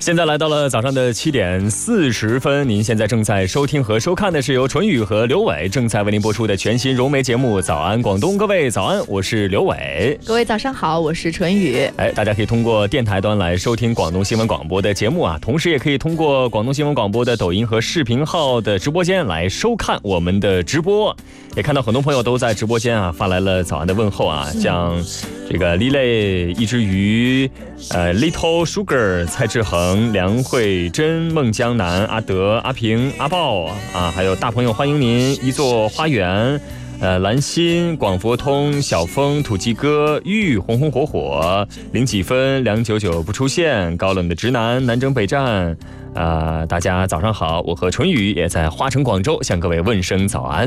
现在来到了早上的7点40分，您现在正在收听和收看的是由纯宇和刘伟正在为您播出的全新融媒节目《早安广东》。各位早安，我是刘伟。 各位早上好，我是纯宇。 大家可以通过电台端来收听广东新闻广播的节目啊，同时也可以通过广东新闻广播的抖音和视频号的直播间来收看我们的直播。也看到很多朋友都在直播间啊发来了早安的问候啊，像这个 Lily、一只鱼、Little Sugar、蔡志恒、梁慧珍、孟江南、阿德、阿平、阿豹啊，还有大朋友欢迎您，一座花园、兰心、广佛通、小峰、土鸡哥、玉、红红火火、零几分、梁99不出现、高冷的直男、南征北战大家早上好，我和纯宇也在花城广州向各位问声早安。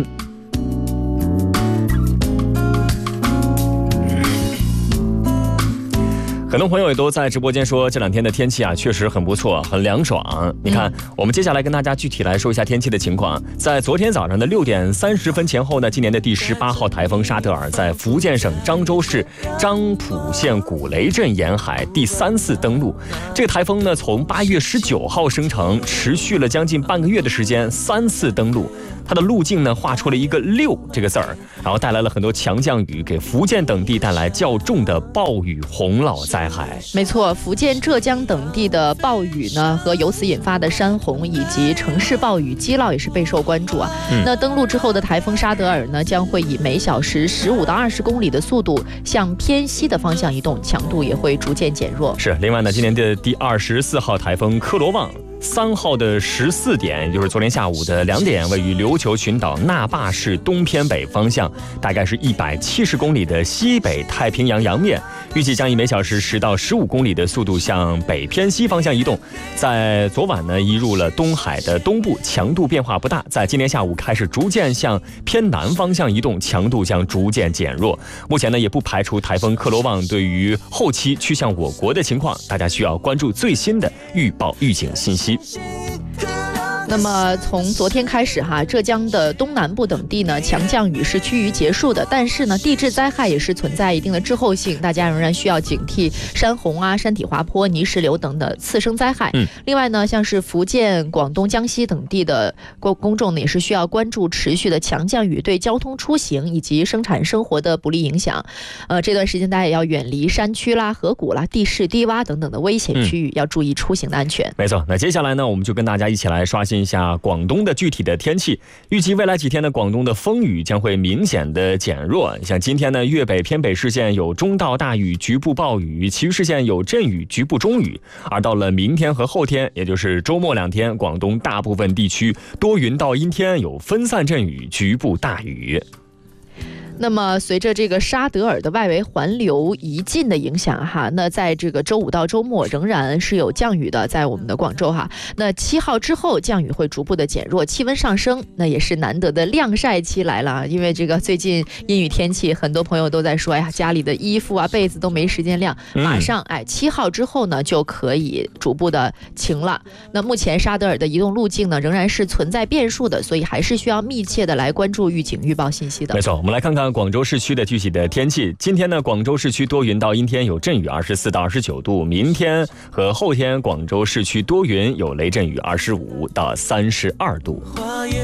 很多朋友也都在直播间说，这两天的天气啊确实很不错，很凉爽。你看，我们接下来跟大家具体来说一下天气的情况。在昨天早上的6点30分前后呢，今年的第18号台风沙德尔在福建省漳州市漳浦县古雷镇沿海第3次登陆。这个台风呢，从8月19号生成，持续了将近半个月的时间，3次登陆。它的路径呢画出了一个6这个字儿，然后带来了很多强降雨，给福建等地带来较重的暴雨洪涝灾害。 没错，福建、浙江等地的暴雨呢和由此引发的山洪以及城市暴雨积涝也是备受关注啊。那登陆之后的台风沙德尔呢，将会以每小时15到20公里的速度向偏西的方向移动，强度也会逐渐减弱。 是，另外呢，今年的第24号台风科罗旺3号的14点，也就是昨天下午的2点，位于琉球群岛那霸市东偏北方向，大概是170公里的西北太平洋洋面，预计将以每小时10到15公里的速度向北偏西方向移动。在昨晚呢，移入了东海的东部，强度变化不大。在今天下午开始逐渐向偏南方向移动，强度将逐渐减弱。目前呢，也不排除台风克罗旺对于后期趋向我国的情况，大家需要关注最新的预报预警信息。 那么从昨天开始浙江的东南部等地呢，强降雨是趋于结束的，但是呢，地质灾害也是存在一定的滞后性，大家仍然需要警惕山洪啊、山体滑坡、泥石流等的次生灾害。另外呢，像是福建、广东、江西等地的公众呢，也是需要关注持续的强降雨对交通出行以及生产生活的不利影响。这段时间大家也要远离山区啦、河谷啦、地势低洼等等的危险区域，要注意出行的安全。 没错，那接下来呢，我们就跟大家一起来刷新一下广东的具体的天气。预计未来几天呢，广东的风雨将会明显的减弱。像今天呢，粤北偏北市县有中到大雨，局部暴雨，其余市县有阵雨，局部中雨。而到了明天和后天，也就是周末2天，广东大部分地区多云到阴天，有分散阵雨，局部大雨。 那么随着这个沙德尔的外围环流移进的影响那在这个周5到周末仍然是有降雨的，在我们的广州那7号之后降雨会逐步的减弱，气温上升，那也是难得的晾晒期来了。因为这个最近阴雨天气，很多朋友都在说家里的衣服啊、被子都没时间晾，马上7号之后呢就可以逐步的晴了。那目前沙德尔的移动路径呢仍然是存在变数的，所以还是需要密切的来关注预警预报信息的。 没错，我们来看看广州市区的具体的天气。今天呢，广州市区多云到阴天，有阵雨，24到29度。明天和后天，广州市区多云，有雷阵雨，25到32度。 花叶